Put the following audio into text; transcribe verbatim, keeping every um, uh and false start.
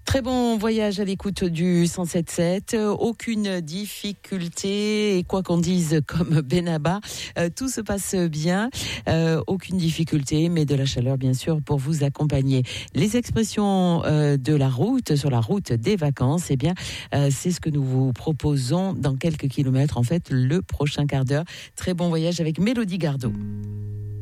Très bon voyage à l'écoute du cent sept sept. Aucune difficulté. Et quoi qu'on dise comme Benabar, euh, tout se passe bien. Euh, aucune difficulté, mais de la chaleur, bien sûr, pour vous accompagner. Les expressions euh, de la route, sur la route des vacances, eh bien, euh, c'est ce que nous vous proposons dans quelques kilomètres, en fait, le prochain quart d'heure. Très bon voyage avec Mélodie Gardot.